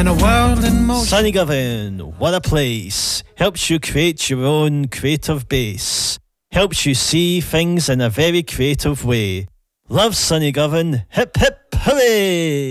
and a world in motion. Sunny Govan, what a place. Helps you create your own creative base. Helps you see things in a very creative way. Love Sunny Govan. Hip hip hooray!